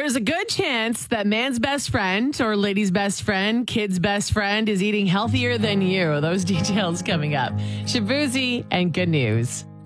There's a good chance that man's best friend or lady's best friend, kid's best friend is eating healthier than you. Those details coming up. Shabuzi and good news.